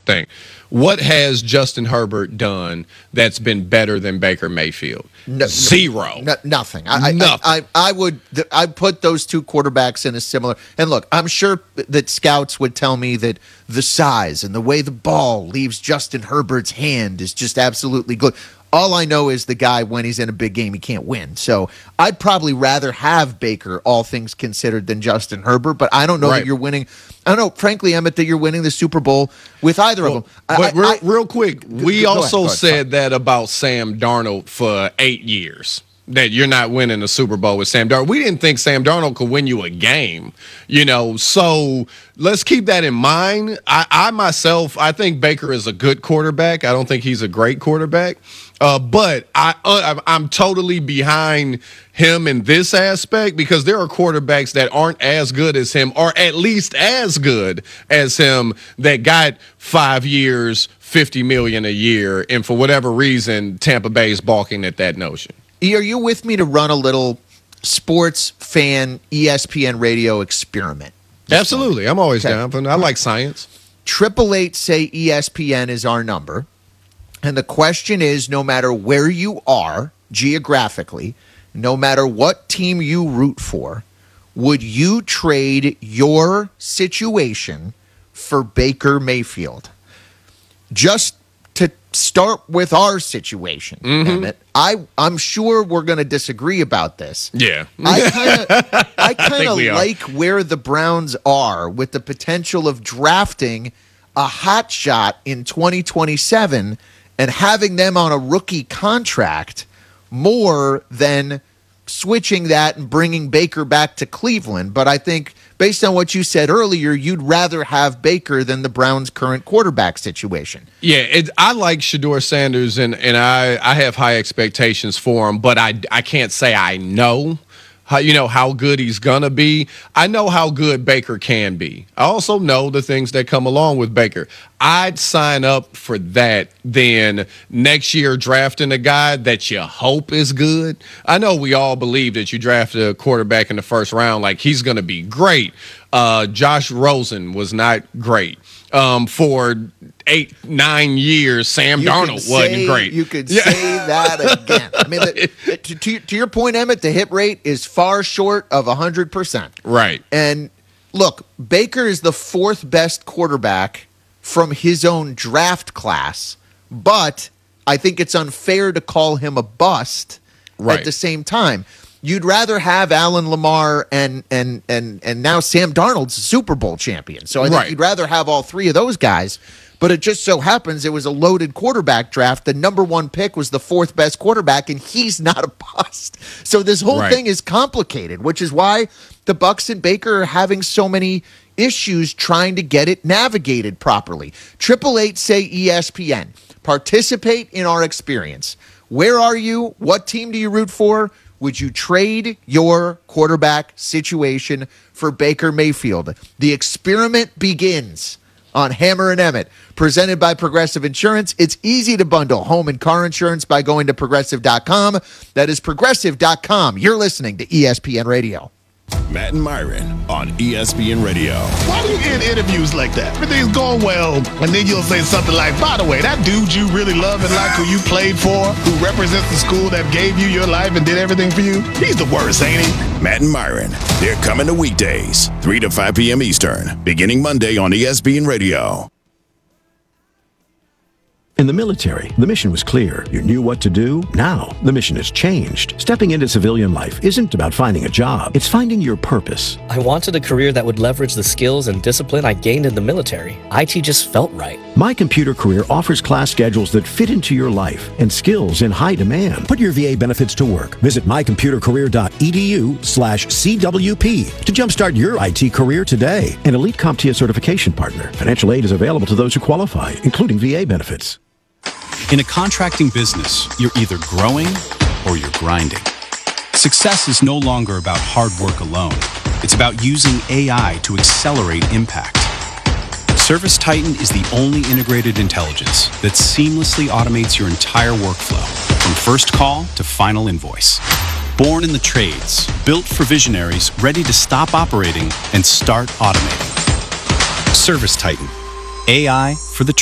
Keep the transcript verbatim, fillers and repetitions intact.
thing. What has Justin Herbert done that's been better than Baker Mayfield? No, Zero. No, nothing. I, nothing. I, I, I would I put those two quarterbacks in a similar. And look, I'm sure that scouts would tell me that the size and the way the ball leaves Justin Herbert's hand is just absolutely good. All I know is the guy, when he's in a big game, he can't win. So I'd probably rather have Baker, all things considered, than Justin Herbert. But I don't know right. that you're winning. I don't know, frankly, Emmett, that you're winning the Super Bowl with either well, of them. But I, real, I, real quick, we go also ahead, ahead, said that about Sam Darnold for eight years. That you're not winning a Super Bowl with Sam Darnold. We didn't think Sam Darnold could win you a game, you know, so let's keep that in mind. I, I myself, I think Baker is a good quarterback. I don't think he's a great quarterback, uh, but I, uh, I'm totally behind him in this aspect because there are quarterbacks that aren't as good as him, or at least as good as him, that got five years, fifty million dollars a year, and for whatever reason, Tampa Bay is balking at that notion. Are you with me to run a little sports fan E S P N radio experiment? Absolutely. I'm always okay. down for it. I like science. Triple eight say E S P N is our number. And the question is, no matter where you are geographically, no matter what team you root for, would you trade your situation for Baker Mayfield? Just to start with our situation, mm-hmm. Emmett, I, I'm sure we're going to disagree about this. Yeah. I kind of I kind of I like where the Browns are with the potential of drafting a hot shot in twenty twenty-seven and having them on a rookie contract more than switching that and bringing Baker back to Cleveland. But I think based on what you said earlier, you'd rather have Baker than the Browns' current quarterback situation. Yeah, it, I like Shedeur Sanders, and, and I, I have high expectations for him, but I, I can't say I know how, you know, how good he's going to be. I know how good Baker can be. I also know the things that come along with Baker. I'd sign up for that than next year drafting a guy that you hope is good. I know we all believe that you draft a quarterback in the first round, like he's going to be great. Uh, Josh Rosen was not great. Um, for eight, nine years, Sam you Darnold say, wasn't great. You could yeah. say that again. I mean, the, to, to, to your point, Emmett, the hit rate is far short of one hundred percent. Right. And look, Baker is the fourth best quarterback from his own draft class, but I think it's unfair to call him a bust right. at the same time. You'd rather have Allen Lamar and and and and now Sam Darnold's a Super Bowl champion. So I think right. you'd rather have all three of those guys. But it just so happens it was a loaded quarterback draft. The number one pick was the fourth best quarterback, and he's not a bust. So this whole right. thing is complicated, which is why the Bucks and Baker are having so many issues trying to get it navigated properly. Triple eight say E S P N. Participate in our experience. Where are you? What team do you root for? Would you trade your quarterback situation for Baker Mayfield? The experiment begins on Hammer and Emmett, presented by Progressive Insurance. It's easy to bundle home and car insurance by going to progressive dot com. That is progressive dot com. You're listening to E S P N Radio. Matt and Myron on E S P N Radio. Why do you end interviews like that? Everything's going well, and then you'll say something like, by the way, that dude you really love and like, who you played for, who represents the school that gave you your life and did everything for you, he's the worst, ain't he? Matt and Myron, they're coming to weekdays, three to five p.m. Eastern, beginning Monday on E S P N Radio. In the military, the mission was clear. You knew what to do. Now, the mission has changed. Stepping into civilian life isn't about finding a job. It's finding your purpose. I wanted a career that would leverage the skills and discipline I gained in the military. I T just felt right. My Computer Career offers class schedules that fit into your life and skills in high demand. Put your V A benefits to work. Visit my computer career dot e d u slash c w p to jumpstart your I T career today. An elite CompTIA certification partner. Financial aid is available to those who qualify, including V A benefits. In a contracting business, you're either growing or you're grinding. Success is no longer about hard work alone. It's about using A I to accelerate impact. ServiceTitan is the only integrated intelligence that seamlessly automates your entire workflow, from first call to final invoice. Born in the trades, built for visionaries ready to stop operating and start automating. ServiceTitan, A I for the